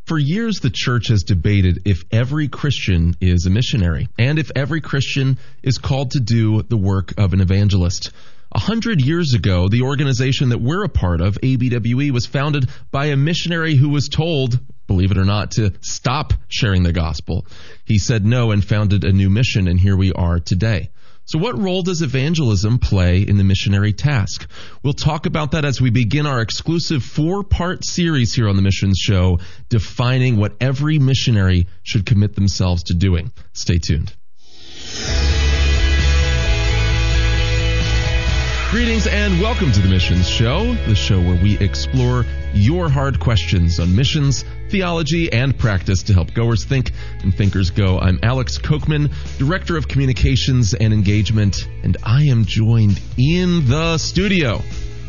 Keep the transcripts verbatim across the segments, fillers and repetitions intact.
For years, the church has debated if every Christian is a missionary and if every Christian is called to do the work of an evangelist. A hundred years ago, the organization that we're a part of, A B W E, was founded by a missionary who was told, believe it or not, to stop sharing the gospel. He said no and founded a new mission, and here we are today. So what role does evangelism play in the missionary task? We'll talk about that as we begin our exclusive four-part series here on the Missions Show, defining what every missionary should commit themselves to doing. Stay tuned. Greetings and welcome to the Missions Show, the show where we explore your hard questions on missions, theology, and practice to help goers think and thinkers go. I'm Alex Kochman, Director of Communications and Engagement, and I am joined in the studio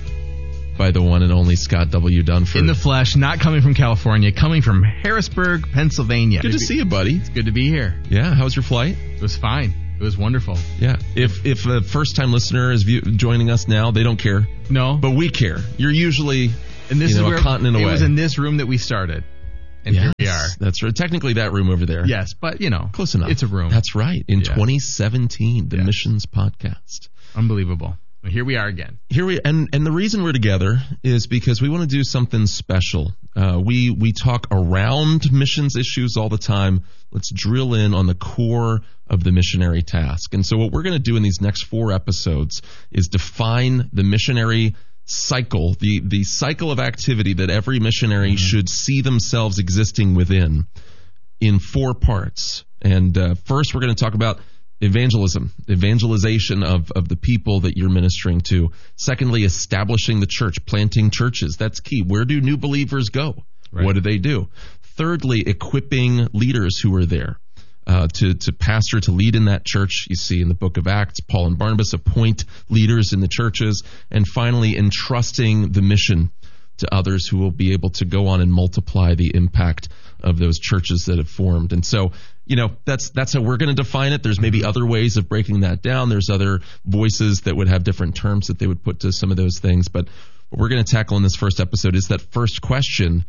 by the one and only Scott W. Dunford. In the flesh, not coming from California, coming from Harrisburg, Pennsylvania. Good to see you, buddy. It's good to be here. Yeah, how was your flight? It was fine. It was wonderful. Yeah. If if a first-time listener is view, joining us now, they don't care. No. But we care. You're usually and this you know, is where a continent away. It was in this room that we started. And yes, here we are. That's right. Technically that room over there. Yes, but, you know. Close enough. It's a room. That's right. In yeah. twenty seventeen, the yes. Missions Podcast. Unbelievable. Well, here we are again. Here we and and the reason we're together is because we want to do something special. Uh, we we talk around missions issues all the time. Let's drill in on the core of the missionary task. And so what we're going to do in these next four episodes is define the missionary cycle, the the cycle of activity that every missionary mm-hmm. should see themselves existing within, in four parts. And uh, first, we're going to talk about evangelism, evangelization of, of the people that you're ministering to. Secondly, establishing the church, planting churches. That's key. Where do new believers go? Right. What do they do? Thirdly, equipping leaders who are there uh, to, to pastor, to lead in that church. You see in the book of Acts, Paul and Barnabas appoint leaders in the churches. And finally, entrusting the mission to others who will be able to go on and multiply the impact of those churches that have formed. And so, you know, that's that's how we're going to define it. There's maybe other ways of breaking that down. There's other voices that would have different terms that they would put to some of those things. But what we're going to tackle in this first episode is that first question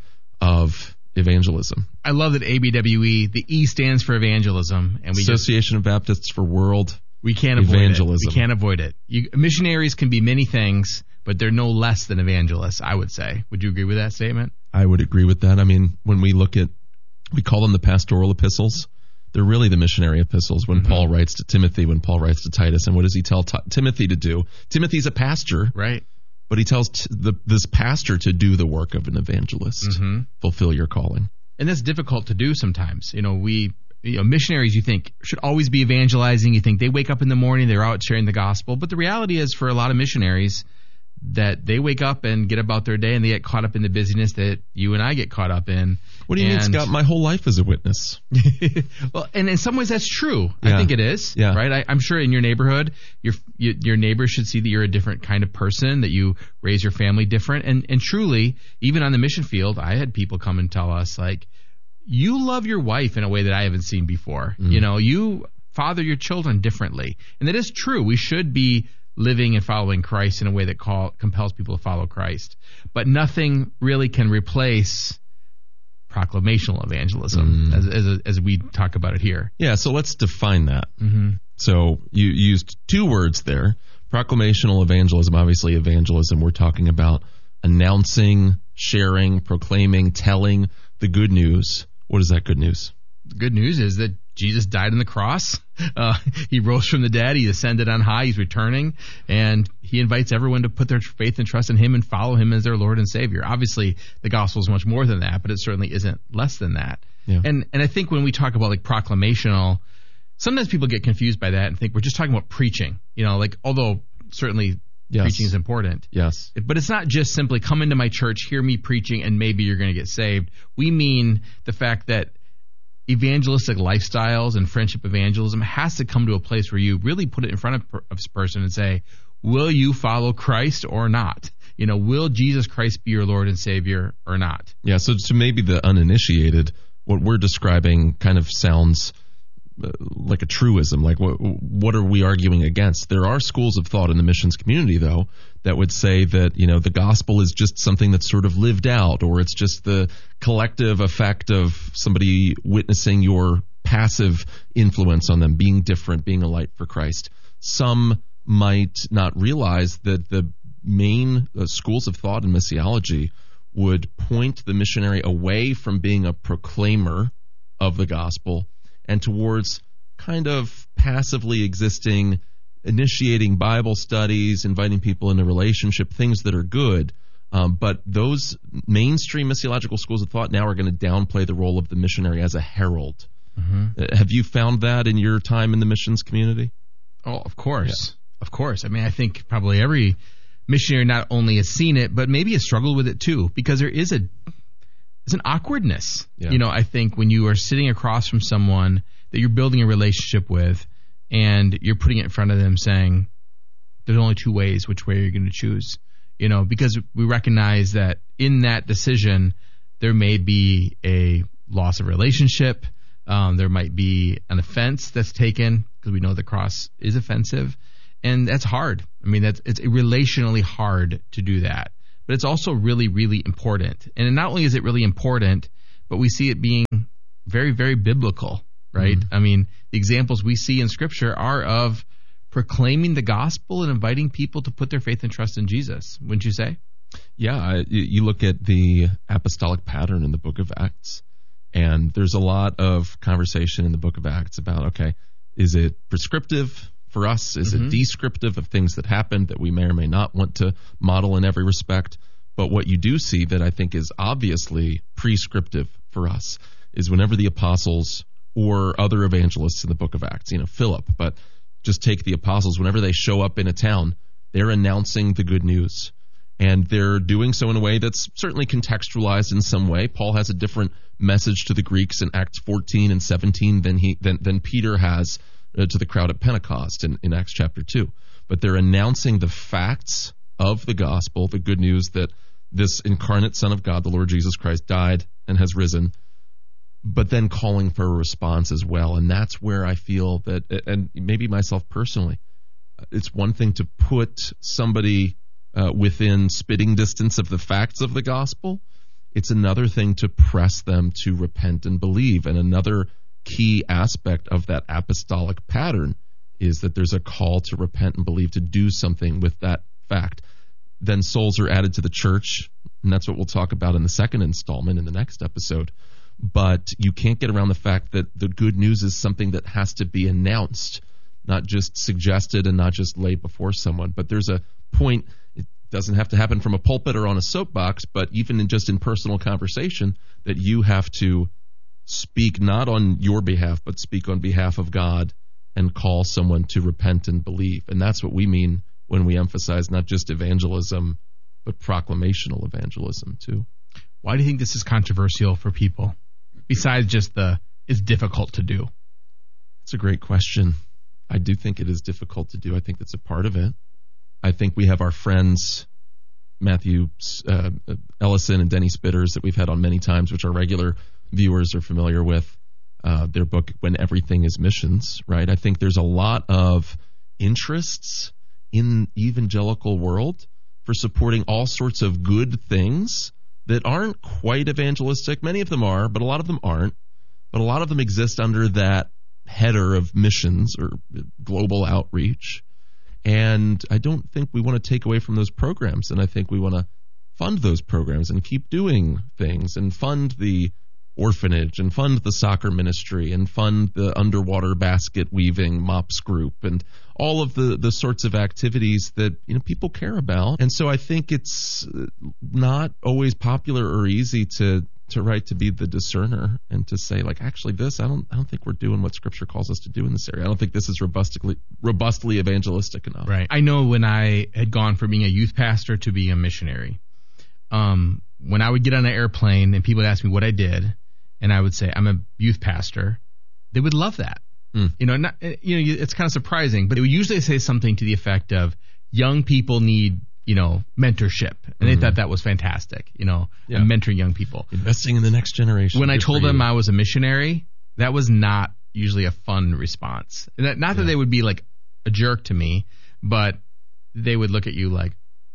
of evangelism. I love that A B W E, the E stands for evangelism. And we Association just, of Baptists for World We can't avoid Evangelism. it. We can't avoid it. You, missionaries can be many things, but they're no less than evangelists, I would say. Would you agree with that statement? I would agree with that. I mean, when we look at, we call them the pastoral epistles. They're really the missionary epistles when mm-hmm. Paul writes to Timothy, when Paul writes to Titus. And what does he tell t- Timothy to do? Timothy's a pastor. Right. But he tells t- the, this pastor to do the work of an evangelist. Mm-hmm. Fulfill your calling. And that's difficult to do sometimes. You know, we, you know, missionaries, you think, should always be evangelizing. You think they wake up in the morning, they're out sharing the gospel. But the reality is, for a lot of missionaries, that they wake up and get about their day and they get caught up in the busyness that you and I get caught up in. What do you and, mean, Scott? My whole life is a witness. Well, and in some ways that's true. Yeah. I think it is. Yeah. Right? I, I'm sure in your neighborhood, your you, your neighbors should see that you're a different kind of person, that you raise your family different. And, and truly, even on the mission field, I had people come and tell us, like, you love your wife in a way that I haven't seen before. Mm. You know, you father your children differently. And that is true. We should be living and following Christ in a way that call, compels people to follow Christ. But nothing really can replace proclamational evangelism mm. as, as as we talk about it here. Yeah, so let's define that. Mm-hmm. So you used two words there. Proclamational evangelism, obviously evangelism, we're talking about announcing, sharing, proclaiming, telling the good news. What is that good news? The good news is that Jesus died on the cross. Uh, he rose from the dead. He ascended on high. He's returning. And he invites everyone to put their faith and trust in him and follow him as their Lord and Savior. Obviously, the gospel is much more than that, but it certainly isn't less than that. Yeah. And and I think when we talk about like proclamational, sometimes people get confused by that and think we're just talking about preaching. You know, like, although certainly yes. preaching is important. Yes. But it's not just simply come into my church, hear me preaching, and maybe you're going to get saved. We mean the fact that evangelistic lifestyles and friendship evangelism has to come to a place where you really put it in front of, of a person and say, will you follow Christ or not? You know, will Jesus Christ be your Lord and Savior or not? Yeah, so to maybe the uninitiated, what we're describing kind of sounds uh, like a truism. Like what what are we arguing against? There are schools of thought in the missions community, though, that would say that, you know, the gospel is just something that's sort of lived out, or it's just the collective effect of somebody witnessing your passive influence on them, being different, being a light for Christ. Some might not realize that the main uh, schools of thought in missiology would point the missionary away from being a proclaimer of the gospel and towards kind of passively existing, initiating Bible studies, inviting people into relationship, things that are good. Um, but those mainstream missiological schools of thought now are going to downplay the role of the missionary as a herald. Mm-hmm. Uh, have you found that in your time in the missions community? Oh, of course. Yeah. Of course. I mean, I think probably every missionary not only has seen it, but maybe has struggled with it too, because there is a there's an awkwardness. Yeah. You know, I think when you are sitting across from someone that you're building a relationship with, and you're putting it in front of them saying, there's only two ways, which way are you going to choose? You know, because we recognize that in that decision, there may be a loss of relationship. Um, there might be an offense that's taken, because we know the cross is offensive. And that's hard. I mean, that's it's relationally hard to do that. But it's also really, really important. And not only is it really important, but we see it being very, very biblical, right? Mm-hmm. I mean, the examples we see in Scripture are of proclaiming the gospel and inviting people to put their faith and trust in Jesus, wouldn't you say? Yeah, I, you look at the apostolic pattern in the book of Acts, and there's a lot of conversation in the book of Acts about, okay, is it prescriptive for us? Is mm-hmm. it descriptive of things that happened that we may or may not want to model in every respect? But what you do see that I think is obviously prescriptive for us is whenever the apostles or other evangelists in the book of Acts, you know, Philip, but just take the apostles, whenever they show up in a town, they're announcing the good news. And they're doing so in a way that's certainly contextualized in some way. Paul has a different message to the Greeks in Acts fourteen and seventeen than he than, than Peter has uh, to the crowd at Pentecost in, in Acts chapter two. But they're announcing the facts of the gospel, the good news that this incarnate Son of God, the Lord Jesus Christ, died and has risen, but then calling for a response as well. And that's where I feel that, and maybe myself personally, it's one thing to put somebody uh, within spitting distance of the facts of the gospel. It's another thing to press them to repent and believe. And another key aspect of that apostolic pattern is that there's a call to repent and believe, to do something with that fact. Then souls are added to the church, and that's what we'll talk about in the second installment in the next episode. But you can't get around the fact that the good news is something that has to be announced, not just suggested and not just laid before someone. But there's a point, it doesn't have to happen from a pulpit or on a soapbox, but even in just in personal conversation, that you have to speak not on your behalf, but speak on behalf of God and call someone to repent and believe. And that's what we mean when we emphasize not just evangelism, but proclamational evangelism too. Why do you think this is controversial for people? Besides just the, it's difficult to do. It's a great question. I do think it is difficult to do. I think that's a part of it. I think we have our friends, Matthew uh, Ellison and Denny Spitters, that we've had on many times, which our regular viewers are familiar with. Uh, their book, When Everything is Missions, right? I think there's a lot of interests in the evangelical world for supporting all sorts of good things that aren't quite evangelistic. Many of them are, but a lot of them aren't. But a lot of them exist under that header of missions or global outreach. And I don't think we want to take away from those programs. And I think we want to fund those programs and keep doing things and fund the orphanage and fund the soccer ministry and fund the underwater basket weaving MOPS group and all of the, the sorts of activities that, you know, people care about. And so I think it's not always popular or easy to to write to be the discerner and to say, like, actually this, I don't I don't think we're doing what Scripture calls us to do in this area. I don't think this is robustly robustly evangelistic enough. Right. I know when I had gone from being a youth pastor to being a missionary, um, when I would get on an airplane and people would ask me what I did, and I would say, I'm a youth pastor, they would love that. Mm. You know, not, you know, it's kind of surprising, but it would usually say something to the effect of, young people need, you know, mentorship. And mm-hmm. they thought that was fantastic, you know, yeah. mentoring young people. Investing in the next generation. When I told them I was a missionary, that was not usually a fun response. Not, not that Yeah. they would be like a jerk to me, but they would look at you like,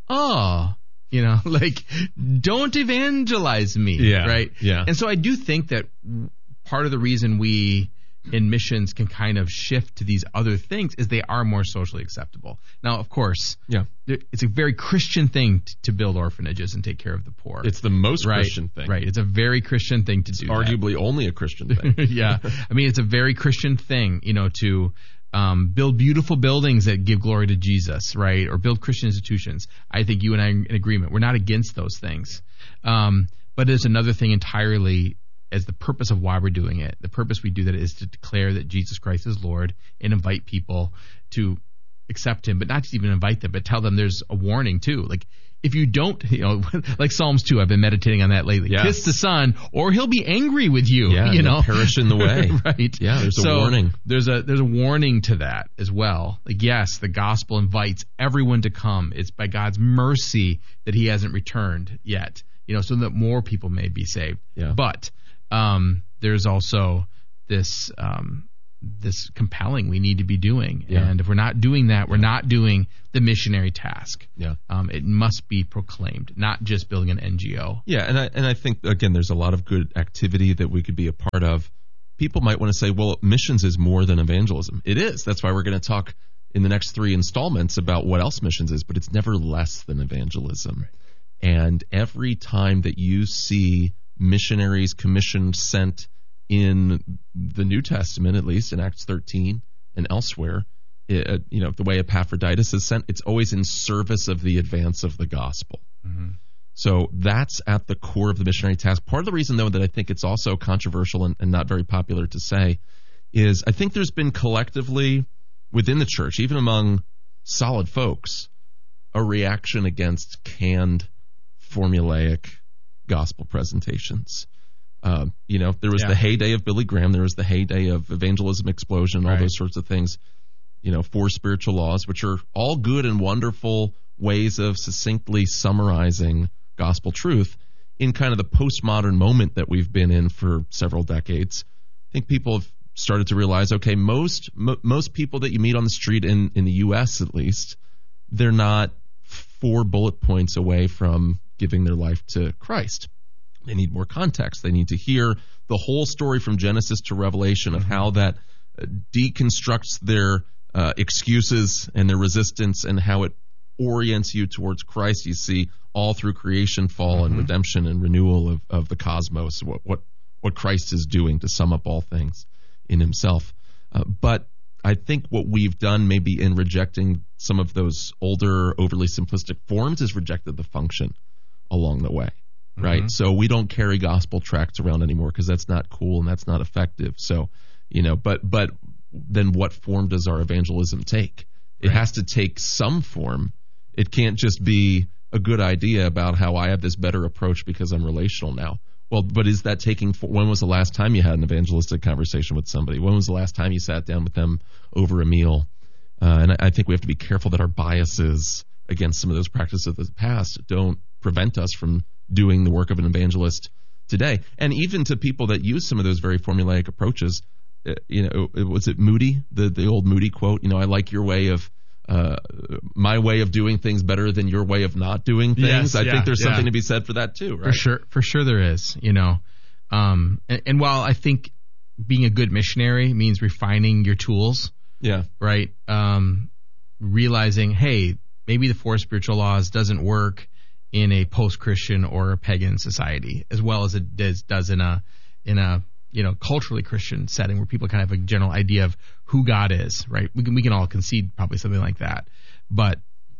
oh, you know, like, don't evangelize me, Yeah, right? yeah. And so I do think that part of the reason we in missions can kind of shift to these other things is they are more socially acceptable. Now, of course, Yeah. it's a very Christian thing t- to build orphanages and take care of the poor. It's the most right, Christian thing. Right. It's a very Christian thing to do. Arguably only a Christian thing. That. Yeah. I mean, it's a very Christian thing, you know, to um, build beautiful buildings that give glory to Jesus, right? Or build Christian institutions. I think you and I are in agreement. We're not against those things. Um, but it's another thing entirely as the purpose of why we're doing it. The purpose we do that is to declare that Jesus Christ is Lord and invite people to accept him, but not just even invite them, but tell them there's a warning too. Like, if you don't, you know, like Psalms two, I've been meditating on that lately. Yeah. Kiss the Son, or he'll be angry with you. Yeah, you know, perish in the way. right? Yeah, there's a so warning. There's a there's a warning to that as well. Like, yes, the gospel invites everyone to come. It's by God's mercy that He hasn't returned yet. You know, so that more people may be saved. Yeah. But um, there's also this um, this compelling we need to be doing, Yeah. and if we're not doing that, we're not doing the missionary task. Yeah. Um, it must be proclaimed, not just building an N G O. Yeah, and I and I think again, there's a lot of good activity that we could be a part of. People might want to say, well, missions is more than evangelism. It is. That's why we're going to talk in the next three installments about what else missions is, but it's never less than evangelism. Right. And every time that you see missionaries commissioned, sent in the New Testament, at least in Acts thirteen and elsewhere, it, you know, the way Epaphroditus is sent, it's always in service of the advance of the gospel. Mm-hmm. So that's at the core of the missionary task. Part of the reason, though, that I think it's also controversial and, and not very popular to say is I think there's been collectively within the church, even among solid folks, a reaction against canned, formulaic gospel presentations. Uh, you know, there was yeah. the heyday of Billy Graham. There was the heyday of evangelism explosion, all right. those sorts of things. You know, four spiritual laws, which are all good and wonderful ways of succinctly summarizing gospel truth in kind of the postmodern moment that we've been in for several decades. I think people have started to realize, okay, most m- most people that you meet on the street in, in the U S at least, they're not four bullet points away from giving their life to Christ. They need more context. They need to hear the whole story from Genesis to Revelation of how that deconstructs their uh, excuses and their resistance and how it orients you towards Christ. You see all through creation, fall, mm-hmm. and redemption and renewal of, of the cosmos, what, what what Christ is doing to sum up all things in himself. Uh, but I think what we've done maybe in rejecting some of those older, overly simplistic forms is rejected the function along the way. Right. Mm-hmm. So we don't carry gospel tracts around anymore because that's not cool and that's not effective. So, you know, but but then what form does our evangelism take? It right. has to take some form. It can't just be a good idea about how I have this better approach because I'm relational now. Well, but is that taking, when was the last time you had an evangelistic conversation with somebody? When was the last time you sat down with them over a meal? Uh, and I, I think we have to be careful that our biases against some of those practices of the past don't prevent us from doing the work of an evangelist today. And even to people that use some of those very formulaic approaches, uh, you know, was it Moody, the, the old Moody quote, you know, I like your way of, uh, my way of doing things better than your way of not doing things. Yes, I yeah, think there's yeah. something to be said for that too, right? For sure, for sure there is, you know. Um, and, and while I think being a good missionary means refining your tools, yeah, right? Um, realizing, hey, maybe the four spiritual laws doesn't work in a post-Christian or a pagan society as well as it does, does in a in a you know culturally Christian setting where people kind of have a general idea of who God is, right? We can we can all concede probably something like that, but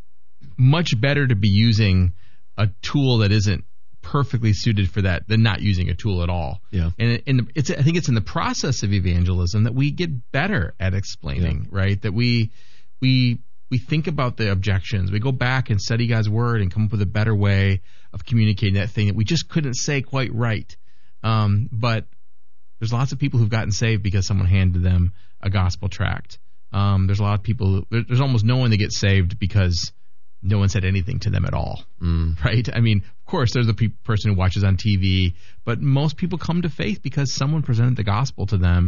much better to be using a tool that isn't perfectly suited for that than not using a tool at all. Yeah, and in the, it's I think it's in the process of evangelism that we get better at explaining, yeah. right? That we we we think about the objections. We go back and study God's word and come up with a better way of communicating that thing that we just couldn't say quite right. Um, but there's lots of people who've gotten saved because someone handed them a gospel tract. Um, there's a lot of people, there's almost no one that gets saved because no one said anything to them at all, mm. right? I mean, of course, there's the pe- person who watches on T V, but most people come to faith because someone presented the gospel to them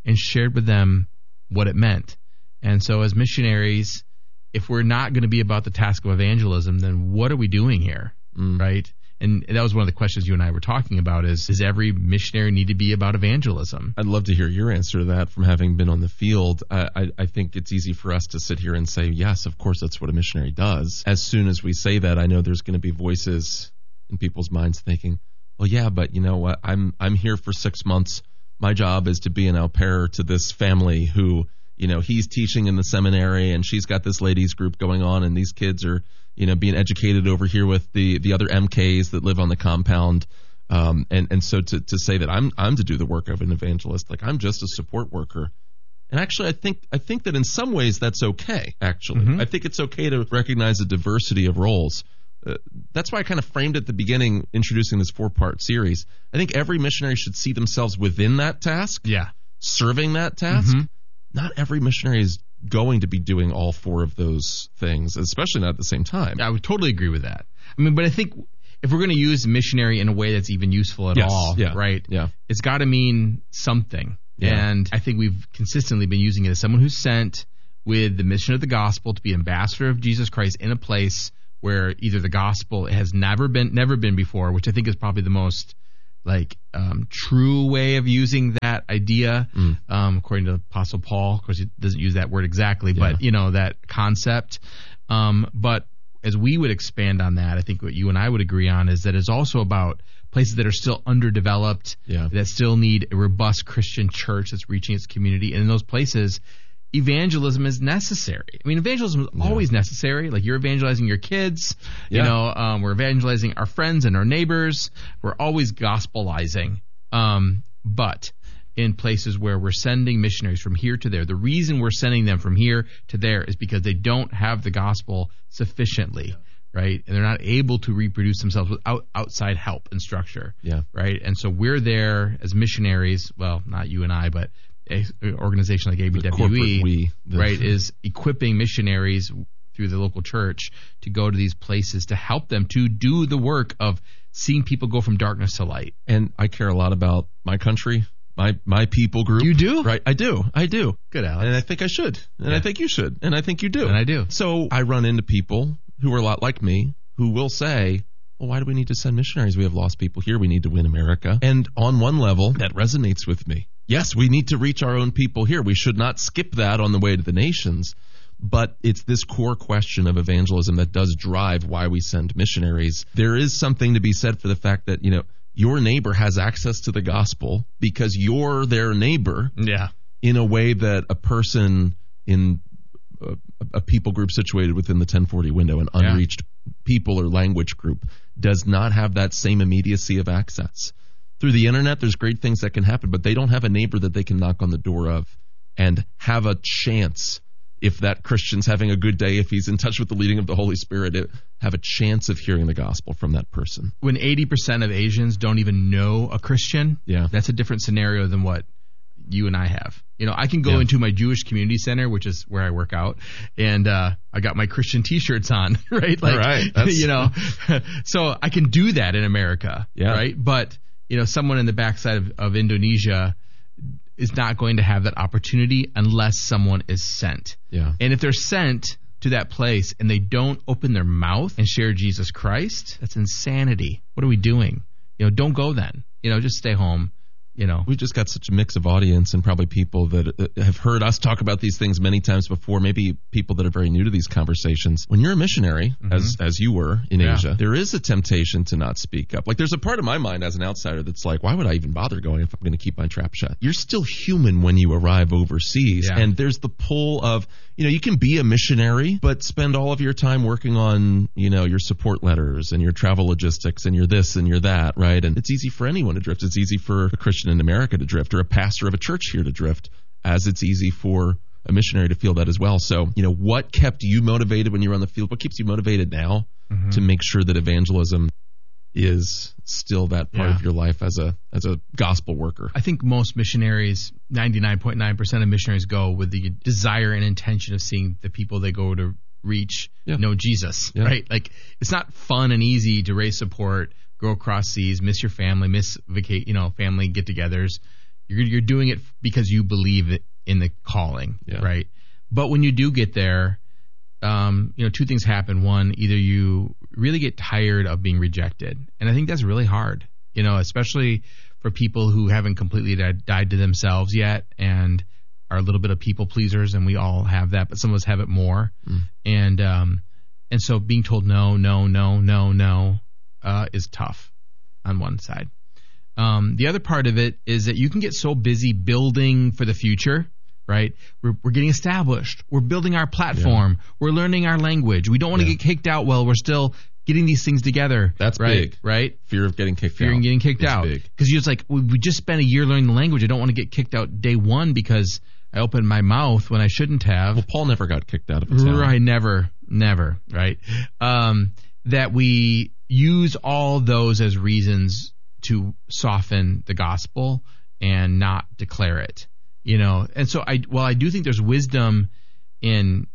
and shared with them what it meant. And so as missionaries, if we're not going to be about the task of evangelism, then what are we doing here, mm. right? And that was one of the questions you and I were talking about is, does every missionary need to be about evangelism? I'd love to hear your answer to that from having been on the field. I, I, I think it's easy for us to sit here and say, yes, of course, that's what a missionary does. As soon as we say that, I know there's going to be voices in people's minds thinking, well, yeah, but you know what? I'm, I'm here for six months. My job is to be an au pair to this family who, you know, he's teaching in the seminary and she's got this ladies group going on and these kids are, you know, being educated over here with the, the other M Ks that live on the compound. Um, and, and so to, to say that I'm, I'm to do the work of an evangelist, like I'm just a support worker. And actually, I think, I think that in some ways that's okay, actually. Mm-hmm. I think it's okay to recognize the diversity of roles. Uh, that's why I kind of framed at the beginning, introducing this four-part series. I think every missionary should see themselves within that task. Yeah. Serving that task. Mm-hmm. Not every missionary is going to be doing all four of those things, especially not at the same time. I would totally agree with that. I mean, but I think if we're going to use missionary in a way that's even useful at yes, all, yeah, right? Yeah. It's got to mean something. Yeah. And I think we've consistently been using it as someone who's sent with the mission of the gospel to be an ambassador of Jesus Christ in a place where either the gospel has never been never been before, which I think is probably the most like um, true way of using that idea, mm. um, according to Apostle Paul. Of course, he doesn't use that word exactly, yeah. but you know that concept. Um, but as we would expand on that, I think what you and I would agree on is that it's also about places that are still underdeveloped, yeah. that still need a robust Christian church that's reaching its community, and in those places, evangelism is necessary. I mean, evangelism is yeah. always necessary. Like you're evangelizing your kids, yeah. you know, um, we're evangelizing our friends and our neighbors. We're always gospelizing. Um, but in places where we're sending missionaries from here to there, the reason we're sending them from here to there is because they don't have the gospel sufficiently, yeah. right? And they're not able to reproduce themselves without outside help and structure, yeah. right? And so we're there as missionaries. Well, not you and I, but an organization like A B W E, we, the, right, is equipping missionaries through the local church to go to these places to help them to do the work of seeing people go from darkness to light. And I care a lot about my country, my my people group. You do? Right, I do. I do. Good, Alex. And I think I should. And yeah. I think you should. And I think you do. And I do. So I run into people who are a lot like me who will say, well, why do we need to send missionaries? We have lost people here. We need to win America. And on one level, that resonates with me. Yes, we need to reach our own people here. We should not skip that on the way to the nations. But it's this core question of evangelism that does drive why we send missionaries. There is something to be said for the fact that, you know, your neighbor has access to the gospel because you're their neighbor. Yeah. In a way that a person in a, a people group situated within the ten forty window, an unreached yeah. people or language group, does not have that same immediacy of access. Through the internet, there's great things that can happen, but they don't have a neighbor that they can knock on the door of and have a chance, if that Christian's having a good day, if he's in touch with the leading of the Holy Spirit, it, have a chance of hearing the gospel from that person. When eighty percent of Asians don't even know a Christian, yeah. that's a different scenario than what you and I have. You know, I can go yeah. into my Jewish community center, which is where I work out, and uh, I got my Christian T-shirts on, right? Like, all right. That's... you know, so I can do that in America, yeah. right? But you know, someone in the backside of, of Indonesia is not going to have that opportunity unless someone is sent. Yeah. And if they're sent to that place and they don't open their mouth and share Jesus Christ, that's insanity. What are we doing? You know, don't go then. You know, just stay home. You know, we've just got such a mix of audience and probably people that have heard us talk about these things many times before, maybe people that are very new to these conversations. When you're a missionary, mm-hmm. as as you were in yeah. Asia, there is a temptation to not speak up. Like there's a part of my mind as an outsider that's like, why would I even bother going if I'm going to keep my trap shut? You're still human when you arrive overseas. Yeah. And there's the pull of, you know, you can be a missionary, but spend all of your time working on, you know, your support letters and your travel logistics and your this and your that, right? And it's easy for anyone to drift. It's easy for a Christian in America to drift, or a pastor of a church here to drift, as it's easy for a missionary to feel that as well. So, you know, what kept you motivated when you were on the field? What keeps you motivated now mm-hmm. to make sure that evangelism is still that part yeah. of your life as a as a gospel worker? I think most missionaries, ninety-nine point nine percent of missionaries go with the desire and intention of seeing the people they go to reach yeah. know Jesus, yeah. right? Like it's not fun and easy to raise support, go across seas, miss your family, miss vacate, you know, family get-togethers. You're you're doing it because you believe in the calling, yeah. right? But when you do get there, um, you know, two things happen. One, either you really get tired of being rejected, and I think that's really hard, you know, especially for people who haven't completely died, died to themselves yet and are a little bit of people pleasers, and we all have that, but some of us have it more. Mm. And um, and so being told no, no, no, no, no uh, is tough on one side. Um, the other part of it is that you can get so busy building for the future, right? We're, we're getting established. We're building our platform. Yeah. We're learning our language. We don't want to yeah. get kicked out while we're still getting these things together. That's right? big. Right? Fear of getting kicked Fear out. Fear of getting kicked That's out. Because you're just like, we, we just spent a year learning the language. I don't want to get kicked out day one because I opened my mouth when I shouldn't have. Well, Paul never got kicked out of his town. Right, never, never, right? Um, that we use all those as reasons to soften the gospel and not declare it, you know. And so, I well, I do think there's wisdom in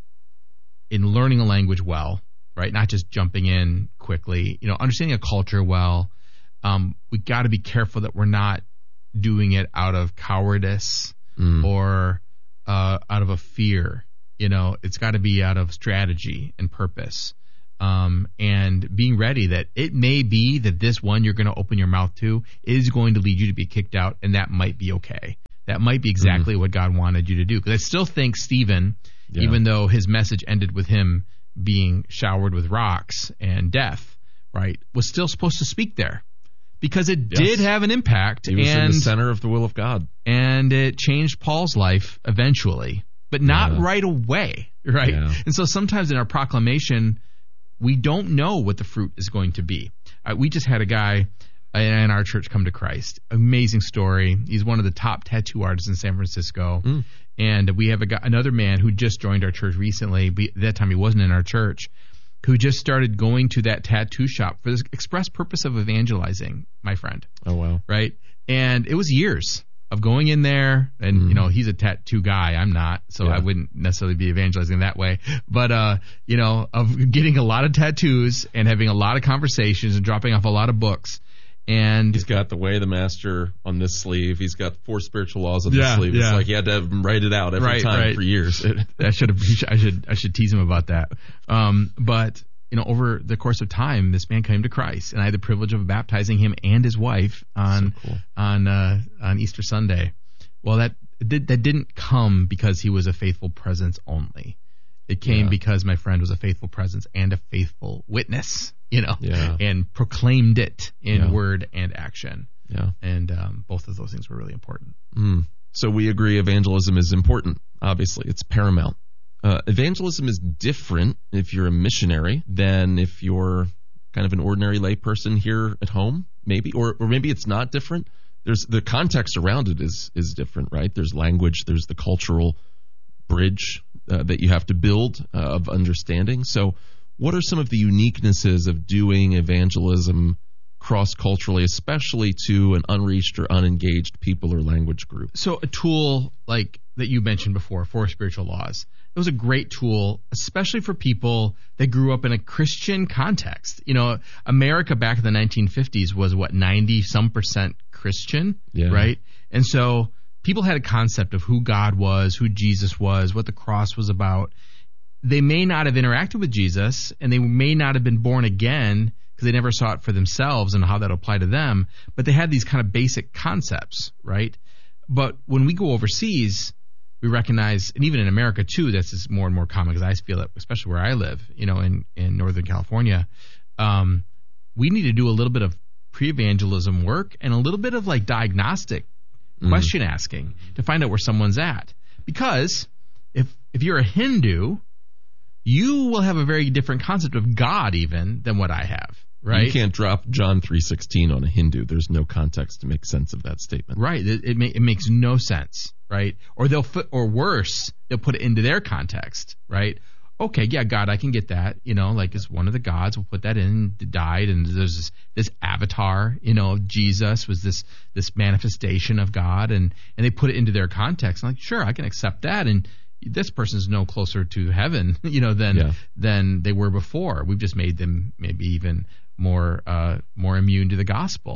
in learning a language well, right? Not just jumping in quickly, you know, understanding a culture well. Um, we got to be careful that we're not doing it out of cowardice mm. or uh, out of a fear. You know, it's got to be out of strategy and purpose. Um, and being ready that it may be that this one you're going to open your mouth to is going to lead you to be kicked out, and that might be okay. That might be exactly mm. what God wanted you to do. Because I still think Stephen, yeah. even though his message ended with him being showered with rocks and death, right, was still supposed to speak there. Because it yes. did have an impact. He was and, in the center of the will of God. And it changed Paul's life eventually, but not yeah. right away, right? Yeah. And so sometimes in our proclamation, we don't know what the fruit is going to be. Uh, we just had a guy in our church come to Christ. Amazing story. He's one of the top tattoo artists in San Francisco. Mm. And we have a guy, another man who just joined our church recently. But at that time, he wasn't in our church, who just started going to that tattoo shop for the express purpose of evangelizing, my friend. Oh, wow. Right? And it was years of going in there, and mm-hmm. you know, he's a tattoo guy. I'm not, so yeah. I wouldn't necessarily be evangelizing that way. But uh, you know, of getting a lot of tattoos and having a lot of conversations and dropping off a lot of books. And he's got the Way of the Master on this sleeve. He's got four spiritual laws on yeah, this sleeve. Yeah. It's like he had to write it out every right, time right. for years. I should have. I should. I should tease him about that. Um, but you know, over the course of time, this man came to Christ, and I had the privilege of baptizing him and his wife on so cool. on uh, on Easter Sunday. Well, that did, that didn't come because he was a faithful presence only. It came yeah. because my friend was a faithful presence and a faithful witness, you know, yeah. and proclaimed it in yeah. word and action. Yeah. And um, both of those things were really important. Mm. So we agree evangelism is important. Obviously, it's paramount. Uh, evangelism is different if you're a missionary than if you're kind of an ordinary layperson here at home, maybe, or or maybe it's not different. There's the context around it is is different, right? There's language, there's the cultural bridge uh, that you have to build uh, of understanding. So, what are some of the uniquenesses of doing evangelism cross-culturally, especially to an unreached or unengaged people or language group? So, a tool like that you mentioned before, Four Spiritual Laws, it was a great tool, especially for people that grew up in a Christian context. You know, America back in the nineteen fifties was, what, ninety-some percent Christian, yeah. right? And so people had a concept of who God was, who Jesus was, what the cross was about. They may not have interacted with Jesus, and they may not have been born again because they never saw it for themselves and how that applied to them, but they had these kind of basic concepts, right? But when we go overseas, we recognize, and even in America too, this is more and more common because I feel that, especially where I live, you know, in, in Northern California, um, we need to do a little bit of pre-evangelism work and a little bit of like diagnostic mm. question asking to find out where someone's at. Because if if you're a Hindu, you will have a very different concept of God even than what I have, right? You can't drop John three sixteen on a Hindu. There's no context to make sense of that statement. Right. It it, ma- it makes no sense, right? Or they'll fit, or worse, they'll put it into their context, right? Okay, yeah, God, I can get that. You know, like it's one of the gods. We'll put that in. Died, and there's this, this avatar. You know, Jesus was this this manifestation of God, and and they put it into their context. I'm like, sure, I can accept that. And this person's no closer to heaven, you know, than yeah. than they were before. We've just made them maybe even more uh, more immune to the gospel. Yeah.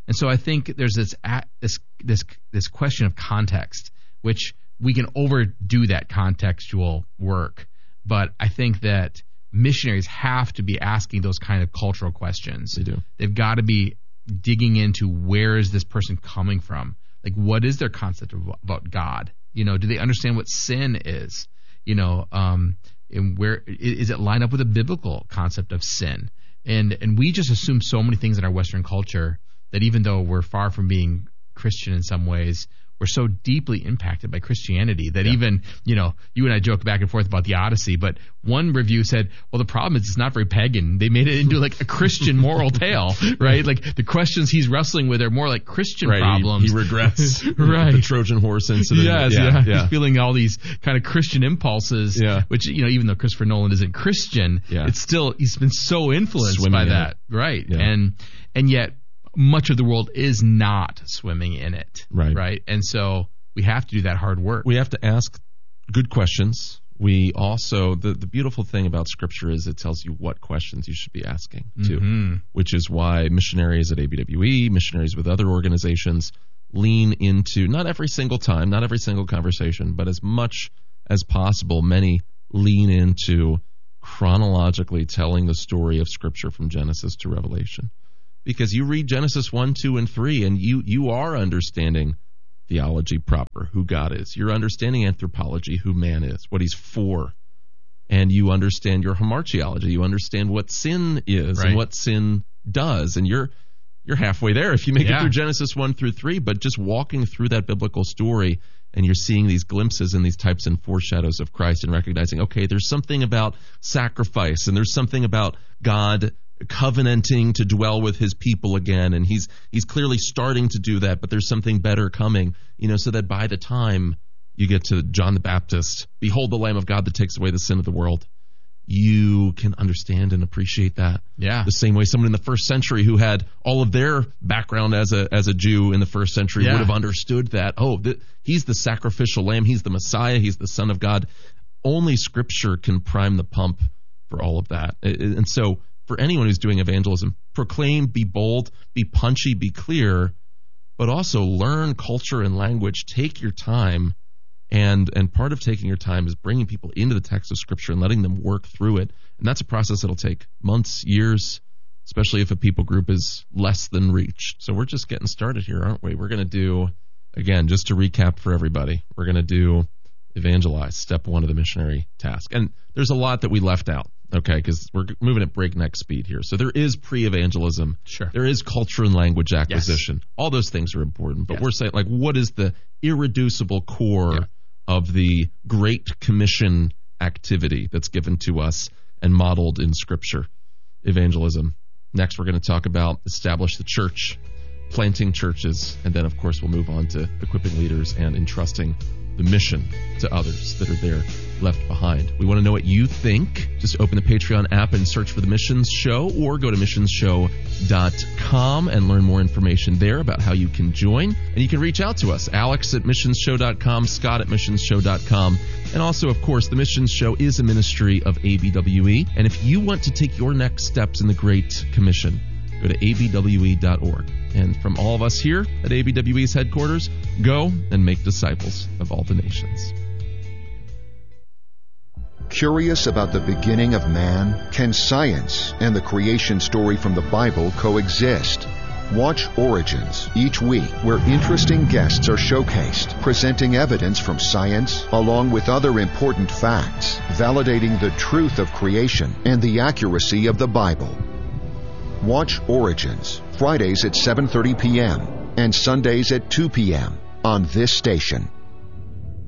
And so I think there's this this this this question of context, which we can overdo that contextual work. But I think that missionaries have to be asking those kind of cultural questions. They do. They've got to be digging into where is this person coming from? Like, what is their concept of, about God? You know, do they understand what sin is? You know, um, and where is it lined up with a biblical concept of sin? And and we just assume so many things in our Western culture that even though we're far from being Christian in some ways, we're so deeply impacted by Christianity that yeah. even, you know, you and I joke back and forth about the Odyssey, but one review said, well, the problem is it's not very pagan. They made it into like a Christian moral tale, right? Like the questions he's wrestling with are more like Christian right. problems. He, he regrets right. the Trojan horse incident. Yes, yeah, yeah. yeah. He's feeling all these kind of Christian impulses, yeah. which, you know, even though Christopher Nolan isn't Christian, yeah. it's still, he's been so influenced Swimming by in that. it. Right. Yeah. And, and yet much of the world is not swimming in it. Right. Right. And so we have to do that hard work. We have to ask good questions. We also, the, the beautiful thing about Scripture is it tells you what questions you should be asking, too, mm-hmm. which is why missionaries at A B W E, missionaries with other organizations, lean into, not every single time, not every single conversation, but as much as possible, many lean into chronologically telling the story of Scripture from Genesis to Revelation. Because you read Genesis one, two, and three, and you you are understanding theology proper, who God is. You're understanding anthropology, who man is, what he's for. And you understand your hamartiology. You understand what sin is right. and what sin does. And you're you're halfway there if you make yeah. it through Genesis one through three. But just walking through that biblical story, and you're seeing these glimpses and these types and foreshadows of Christ and recognizing, okay, there's something about sacrifice, and there's something about God covenanting to dwell with his people again, and he's he's clearly starting to do that, but there's something better coming, you know, so that by the time you get to John the Baptist, behold the Lamb of God that takes away the sin of the world, you can understand and appreciate that. Yeah. The same way someone in the first century who had all of their background as a as a Jew in the first century yeah. would have understood that, oh, th- he's the sacrificial lamb, he's the Messiah, he's the Son of God. Only Scripture can prime the pump for all of that. And so for anyone who's doing evangelism, proclaim, be bold, be punchy, be clear, but also learn culture and language. Take your time, and and part of taking your time is bringing people into the text of Scripture and letting them work through it. And that's a process that'll take months, years, especially if a people group is less than reached. So we're just getting started here, aren't we? We're going to do, again, just to recap for everybody, we're going to do evangelize, step one of the missionary task. And there's a lot that we left out. Okay, because we're moving at breakneck speed here. So there is pre-evangelism. Sure. There is culture and language acquisition. Yes. All those things are important. But yes. we're saying, like, what is the irreducible core yeah. of the Great Commission activity that's given to us and modeled in Scripture? Evangelism. Next, we're going to talk about establish the church, planting churches, and then, of course, we'll move on to equipping leaders and entrusting the mission to others that are there left behind. We want to know what you think. Just open the Patreon app and search for The Missions Show, or go to missions show dot com and learn more information there about how you can join. And you can reach out to us, Alex at missions show dot com, Scott at missions show dot com. And also, of course, The Missions Show is a ministry of A B W E. And if you want to take your next steps in the Great Commission, go to A B W E dot org. And from all of us here at A B W E's headquarters, go and make disciples of all the nations. Curious about the beginning of man? Can science and the creation story from the Bible coexist? Watch Origins each week, where interesting guests are showcased, presenting evidence from science along with other important facts, validating the truth of creation and the accuracy of the Bible. Watch Origins, Fridays at seven thirty p.m. and Sundays at two p.m. on this station.